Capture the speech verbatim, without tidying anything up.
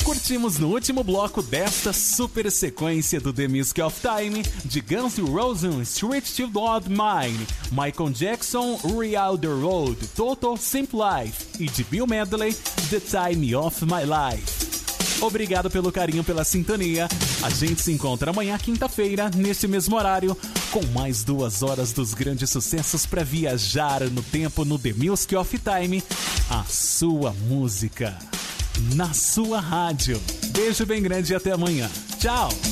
Curtimos no último bloco desta super sequência do The Music of Time de Guns N' Roses, Street to Blood Mine, Michael Jackson, Real the Road, Total Simple Life e de Bill Medley, The Time of My Life. Obrigado pelo carinho, pela sintonia. A gente se encontra amanhã, quinta-feira, neste mesmo horário, com mais duas horas dos grandes sucessos para viajar no tempo no The Music of Time, a sua música na sua rádio. Beijo bem grande e até amanhã. Tchau!